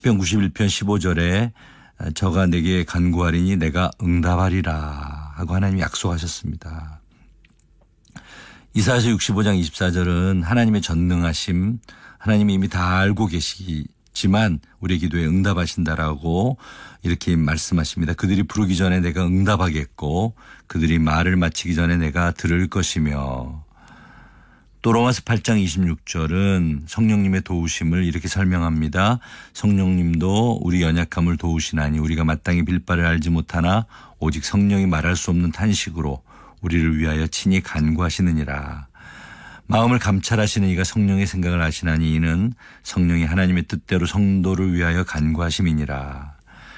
시편 91편 15절에 저가 내게 간구하리니 내가 응답하리라 하고 하나님이 약속하셨습니다. 이사야서 65장 24절은 하나님의 전능하심, 하나님이 이미 다 알고 계시지만 우리의 기도에 응답하신다라고 이렇게 말씀하십니다. 그들이 부르기 전에 내가 응답하겠고 그들이 말을 마치기 전에 내가 들을 것이며, 또 로마서 8장 26절은 성령님의 도우심을 이렇게 설명합니다. 성령님도 우리 연약함을 도우시나니 우리가 마땅히 빌 바를 알지 못하나 오직 성령이 말할 수 없는 탄식으로 우리를 위하여 친히 간구하시느니라. 마음을 감찰하시는 이가 성령의 생각을 아시나니 이는 성령이 하나님의 뜻대로 성도를 위하여 간구하심이니라.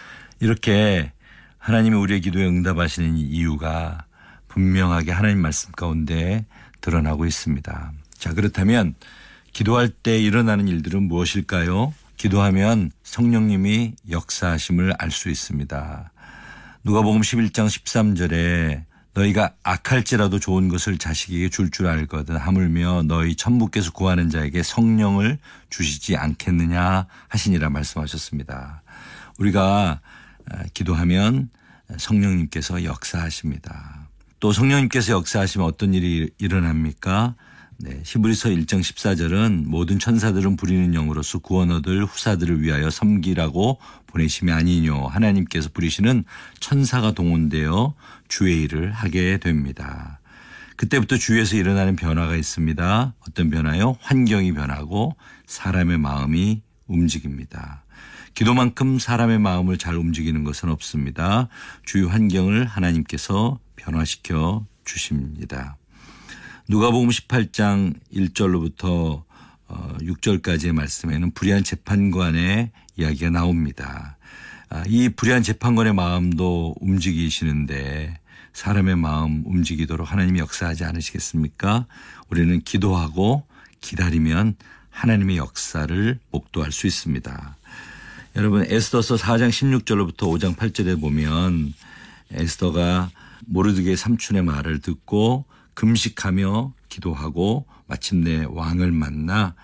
이렇게 하나님이 우리의 기도에 응답하시는 이유가 분명하게 하나님 말씀 가운데 드러나고 있습니다. 자, 그렇다면 기도할 때 일어나는 일들은 무엇일까요? 기도하면 성령님이 역사하심을 알 수 있습니다. 누가복음 11장 13절에 너희가 악할지라도 좋은 것을 자식에게 줄 줄 알거든 하물며 너희 천부께서 구하는 자에게 성령을 주시지 않겠느냐 하시니라 말씀하셨습니다. 우리가 기도하면 성령님께서 역사하십니다. 또 성령님께서 역사하시면 어떤 일이 일어납니까? 히브리서 1장 14절은 모든 천사들은 부리는 영으로서 구원 얻을 후사들을 위하여 섬기라고 보내심이 아니뇨. 하나님께서 부리시는 천사가 동원되어 주의 일을 하게 됩니다. 그때부터 주위에서 일어나는 변화가 있습니다. 어떤 변화요? 환경이 변하고 사람의 마음이 움직입니다. 기도만큼 사람의 마음을 잘 움직이는 것은 없습니다. 주위 환경을 하나님께서 변화시켜 주십니다. 누가복음 18장 1절로부터 6절까지의 말씀에는 불의한 재판관의 이야기가 나옵니다. 이 불의한 재판관의 마음도 움직이시는데 사람의 마음 움직이도록 하나님이 역사하지 않으시겠습니까? 우리는 기도하고 기다리면 하나님의 역사를 목도할 수 있습니다. 여러분, 에스더서 4장 16절로부터 5장 8절에 보면 에스더가 모르드게의 삼촌의 말을 듣고 금식하며 기도하고 마침내 왕을 만나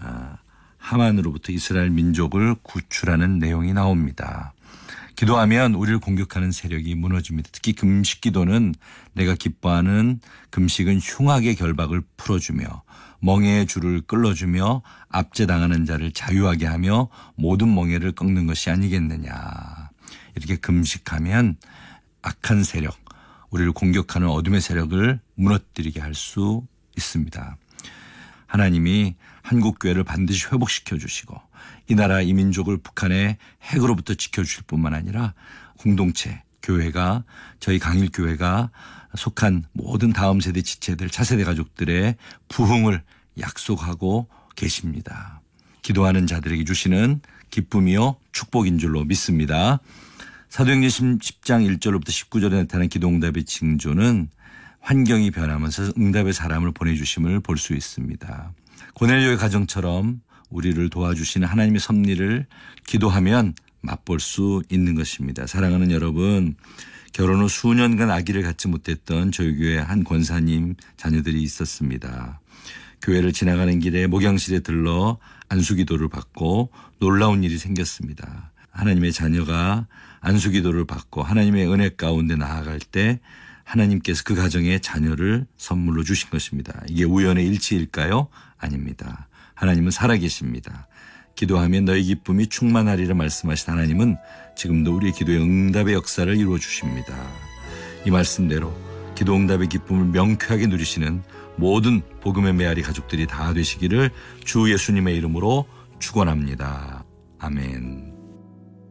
하만으로부터 이스라엘 민족을 구출하는 내용이 나옵니다. 기도하면 우리를 공격하는 세력이 무너집니다. 특히 금식 기도는 내가 기뻐하는 금식은 흉악의 결박을 풀어주며 멍에의 줄을 끌어주며 압제당하는 자를 자유하게 하며 모든 멍에를 꺾는 것이 아니겠느냐. 이렇게 금식하면 악한 세력, 우리를 공격하는 어둠의 세력을 무너뜨리게 할 수 있습니다. 하나님이 한국교회를 반드시 회복시켜 주시고 이 나라 이 민족을 북한의 핵으로부터 지켜주실 뿐만 아니라 공동체, 교회가, 저희 강일교회가 속한 모든 다음 세대 지체들, 차세대 가족들의 부흥을 약속하고 계십니다. 기도하는 자들에게 주시는 기쁨이요 축복인 줄로 믿습니다. 사도행전 10장 1절로부터 19절에 나타난 기도응답의 징조는 환경이 변하면서 응답의 사람을 보내주심을 볼 수 있습니다. 고넬료의 가정처럼 우리를 도와주시는 하나님의 섭리를 기도하면 맛볼 수 있는 것입니다. 사랑하는 여러분, 결혼 후 수년간 아기를 갖지 못했던 저희 교회 한 권사님 자녀들이 있었습니다. 교회를 지나가는 길에 목양실에 들러 안수기도를 받고 놀라운 일이 생겼습니다. 하나님의 자녀가 안수기도를 받고 하나님의 은혜 가운데 나아갈 때 하나님께서 그 가정에 자녀를 선물로 주신 것입니다. 이게 우연의 일치일까요? 아닙니다. 하나님은 살아계십니다. 기도하면 너희 기쁨이 충만하리라 말씀하신 하나님은 지금도 우리의 기도의 응답의 역사를 이루어 주십니다. 이 말씀대로 기도 응답의 기쁨을 명쾌하게 누리시는 모든 복음의 메아리 가족들이 다 되시기를 주 예수님의 이름으로 축원합니다. 아멘.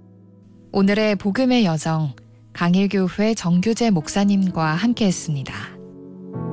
오늘의 복음의 여정, 강일교회 정규재 목사님과 함께했습니다.